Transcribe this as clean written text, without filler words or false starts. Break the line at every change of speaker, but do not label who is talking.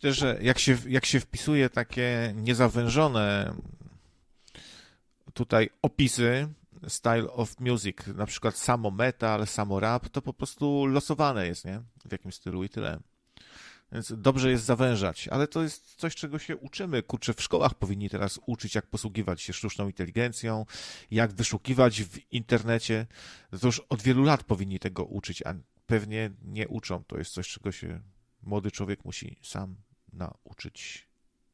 Myślę, że jak się wpisuje takie niezawężone tutaj opisy, style of music, na przykład samo metal, samo rap, to po prostu losowane jest, nie? W jakim stylu i tyle. Więc dobrze jest zawężać, ale to jest coś, czego się uczymy. Kurczę, w szkołach powinni teraz uczyć, jak posługiwać się sztuczną inteligencją, jak wyszukiwać w internecie. To już od wielu lat powinni tego uczyć, a pewnie nie uczą. To jest coś, czego się młody człowiek musi sam nauczyć.